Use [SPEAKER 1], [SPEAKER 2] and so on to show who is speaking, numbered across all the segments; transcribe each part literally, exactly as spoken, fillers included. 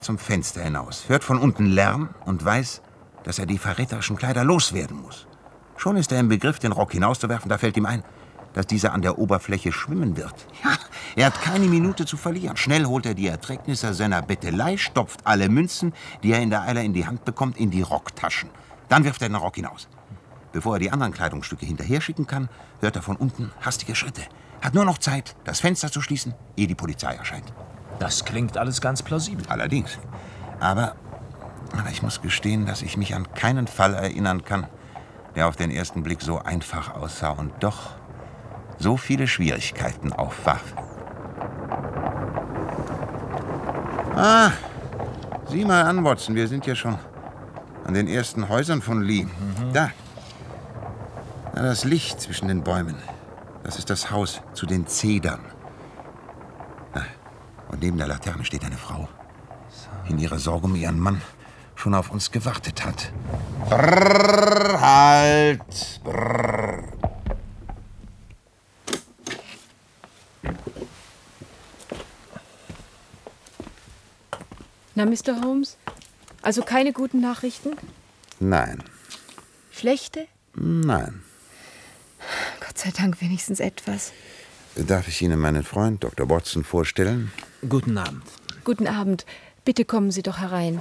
[SPEAKER 1] zum Fenster hinaus, hört von unten Lärm und weiß, dass er die verräterischen Kleider loswerden muss. Schon ist er im Begriff, den Rock hinauszuwerfen. Da fällt ihm ein, dass dieser an der Oberfläche schwimmen wird. Ja, er hat keine Minute zu verlieren. Schnell holt er die Erträgnisse seiner Bettelei, stopft alle Münzen, die er in der Eile in die Hand bekommt, in die Rocktaschen. Dann wirft er den Rock hinaus. Bevor er die anderen Kleidungsstücke hinterher schicken kann, hört er von unten hastige Schritte. Hat nur noch Zeit, das Fenster zu schließen, ehe die Polizei erscheint.
[SPEAKER 2] Das klingt alles ganz plausibel.
[SPEAKER 1] Allerdings. Aber, aber ich muss gestehen, dass ich mich an keinen Fall erinnern kann, der auf den ersten Blick so einfach aussah und doch so viele Schwierigkeiten aufwarf. Ah, sieh mal an, Watson, wir sind ja schon an den ersten Häusern von Lee. Mhm. Da. Da das Licht zwischen den Bäumen. Das ist das Haus zu den Zedern. Ah, und neben der Laterne steht eine Frau. In ihrer Sorge um ihren Mann schon auf uns gewartet hat. Brrr, halt! Brrr.
[SPEAKER 3] Na, Mister Holmes? Also keine guten Nachrichten?
[SPEAKER 1] Nein.
[SPEAKER 3] Schlechte?
[SPEAKER 1] Nein.
[SPEAKER 3] Gott sei Dank wenigstens etwas.
[SPEAKER 1] Darf ich Ihnen meinen Freund, Doktor Watson, vorstellen?
[SPEAKER 2] Guten Abend.
[SPEAKER 3] Guten Abend. Bitte kommen Sie doch herein.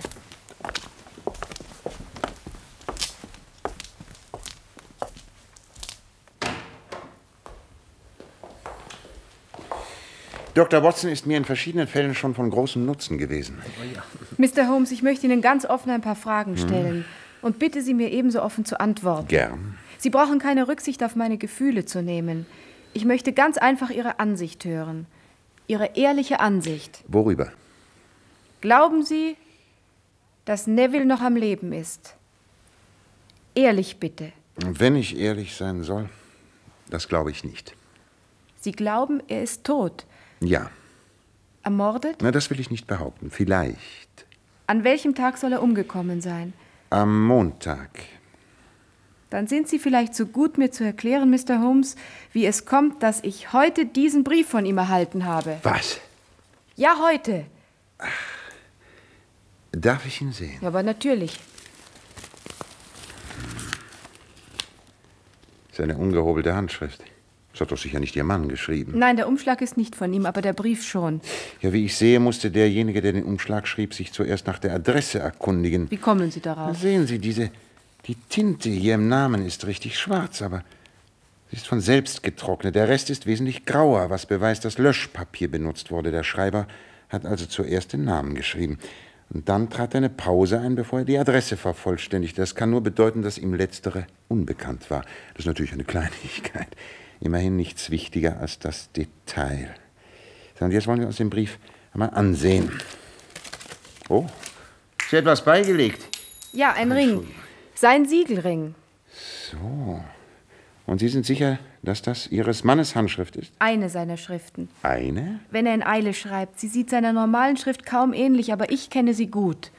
[SPEAKER 1] Doktor Watson ist mir in verschiedenen Fällen schon von großem Nutzen gewesen.
[SPEAKER 2] Oh ja.
[SPEAKER 3] Mister Holmes, ich möchte Ihnen ganz offen ein paar Fragen stellen. Hm. Und bitte Sie mir ebenso offen zu antworten.
[SPEAKER 1] Gern.
[SPEAKER 3] Sie brauchen keine Rücksicht auf meine Gefühle zu nehmen. Ich möchte ganz einfach Ihre Ansicht hören. Ihre ehrliche Ansicht.
[SPEAKER 1] Worüber?
[SPEAKER 3] Glauben Sie, dass Neville noch am Leben ist? Ehrlich bitte.
[SPEAKER 1] Wenn ich ehrlich sein soll, das glaube ich nicht.
[SPEAKER 3] Sie glauben, er ist tot?
[SPEAKER 1] Ja.
[SPEAKER 3] Ermordet?
[SPEAKER 1] Na, das will ich nicht behaupten. Vielleicht.
[SPEAKER 3] An welchem Tag soll er umgekommen sein?
[SPEAKER 1] Am Montag.
[SPEAKER 3] Dann sind Sie vielleicht so gut, mir zu erklären, Mister Holmes, wie es kommt, dass ich heute diesen Brief von ihm erhalten habe.
[SPEAKER 1] Was?
[SPEAKER 3] Ja, heute.
[SPEAKER 1] Ach, darf ich ihn sehen?
[SPEAKER 3] Ja, aber natürlich.
[SPEAKER 1] Das ist eine ungehobelte Handschrift. Das hat doch sicher nicht Ihr Mann geschrieben.
[SPEAKER 3] Nein, der Umschlag ist nicht von ihm, aber der Brief schon.
[SPEAKER 1] Ja, wie ich sehe, musste derjenige, der den Umschlag schrieb, sich zuerst nach der Adresse erkundigen.
[SPEAKER 3] Wie kommen Sie darauf?
[SPEAKER 1] Na, sehen Sie, diese, die Tinte hier im Namen ist richtig schwarz, aber sie ist von selbst getrocknet. Der Rest ist wesentlich grauer, was beweist, dass Löschpapier benutzt wurde. Der Schreiber hat also zuerst den Namen geschrieben. Und dann trat eine Pause ein, bevor er die Adresse vervollständigte. Das kann nur bedeuten, dass ihm letztere unbekannt war. Das ist natürlich eine Kleinigkeit. Immerhin nichts wichtiger als das Detail. So, und jetzt wollen wir uns den Brief einmal ansehen. Oh, ist hier etwas beigelegt?
[SPEAKER 3] Ja, ein Ring. Sein Siegelring.
[SPEAKER 1] So. Und Sie sind sicher, dass das Ihres Mannes Handschrift ist?
[SPEAKER 3] Eine seiner Schriften.
[SPEAKER 1] Eine?
[SPEAKER 3] Wenn er in Eile schreibt. Sie sieht seiner normalen Schrift kaum ähnlich, aber ich kenne sie gut.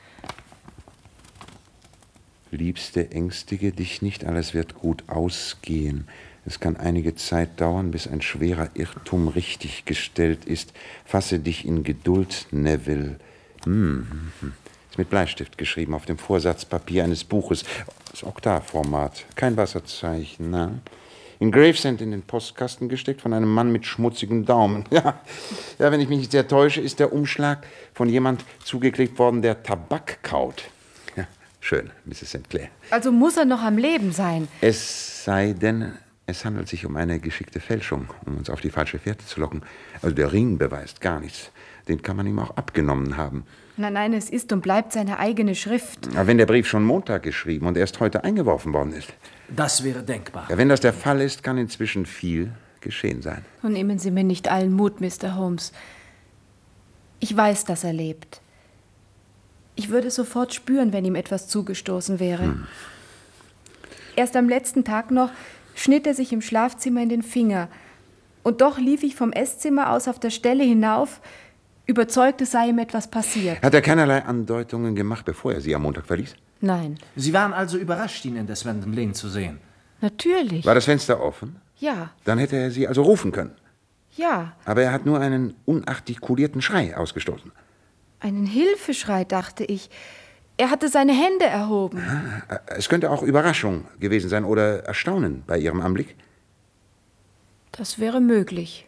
[SPEAKER 1] Liebste, ängstige dich nicht, alles wird gut ausgehen. Es kann einige Zeit dauern, bis ein schwerer Irrtum richtiggestellt ist. Fasse dich in Geduld, Neville. Hm. Ist mit Bleistift geschrieben, auf dem Vorsatzpapier eines Buches. Das Oktavformat, kein Wasserzeichen, na? In Gravesend in den Postkasten gesteckt von einem Mann mit schmutzigem Daumen. Ja, ja, wenn ich mich nicht sehr täusche, ist der Umschlag von jemand zugeklebt worden, der Tabak kaut. Ja, schön, Misses Saint Clair.
[SPEAKER 3] Also muss er noch am Leben sein.
[SPEAKER 1] Es sei denn, es handelt sich um eine geschickte Fälschung, um uns auf die falsche Fährte zu locken. Also der Ring beweist gar nichts. Den kann man ihm auch abgenommen haben.
[SPEAKER 3] Nein, nein, es ist und bleibt seine eigene Schrift.
[SPEAKER 1] Aber wenn der Brief schon Montag geschrieben und erst heute eingeworfen worden ist.
[SPEAKER 2] Das wäre denkbar.
[SPEAKER 1] Ja, wenn das der Fall ist, kann inzwischen viel geschehen sein.
[SPEAKER 3] Und nehmen Sie mir nicht allen Mut, Mister Holmes. Ich weiß, dass er lebt. Ich würde es sofort spüren, wenn ihm etwas zugestoßen wäre. Hm. Erst am letzten Tag noch schnitt er sich im Schlafzimmer in den Finger. Und doch lief ich vom Esszimmer aus auf der Stelle hinauf, überzeugt, es sei ihm etwas passiert.
[SPEAKER 1] Hat er keinerlei Andeutungen gemacht, bevor er Sie am Montag verließ?
[SPEAKER 3] Nein.
[SPEAKER 2] Sie waren also überrascht, ihn in der Swindon Lane zu sehen?
[SPEAKER 3] Natürlich.
[SPEAKER 1] War das Fenster offen?
[SPEAKER 3] Ja.
[SPEAKER 1] Dann hätte er Sie also rufen können.
[SPEAKER 3] Ja.
[SPEAKER 1] Aber er hat nur einen unartikulierten Schrei ausgestoßen.
[SPEAKER 3] Einen Hilfeschrei, dachte ich. Er hatte seine Hände erhoben.
[SPEAKER 1] Es könnte auch Überraschung gewesen sein oder Erstaunen bei Ihrem Anblick.
[SPEAKER 3] Das wäre möglich.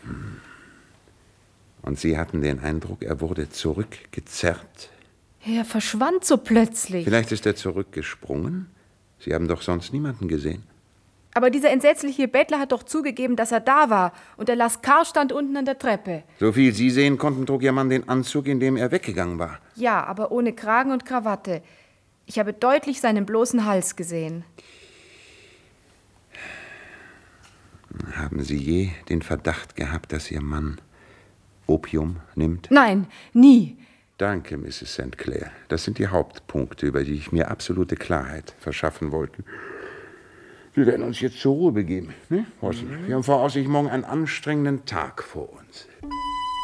[SPEAKER 1] Und Sie hatten den Eindruck, er wurde zurückgezerrt?
[SPEAKER 3] Er verschwand so plötzlich.
[SPEAKER 1] Vielleicht ist er zurückgesprungen? Sie haben doch sonst niemanden gesehen.
[SPEAKER 3] Aber dieser entsetzliche Bettler hat doch zugegeben, dass er da war. Und der Laskar stand unten an der Treppe.
[SPEAKER 1] Soviel Sie sehen konnten, trug Ihr Mann den Anzug, in dem er weggegangen war.
[SPEAKER 3] Ja, aber ohne Kragen und Krawatte. Ich habe deutlich seinen bloßen Hals gesehen.
[SPEAKER 1] Haben Sie je den Verdacht gehabt, dass Ihr Mann Opium nimmt?
[SPEAKER 3] Nein, nie.
[SPEAKER 1] Danke, Misses Sankt Clair. Das sind die Hauptpunkte, über die ich mir absolute Klarheit verschaffen wollte. Wir werden uns jetzt zur Ruhe begeben. Ne? Wir haben voraussichtlich morgen einen anstrengenden Tag vor uns.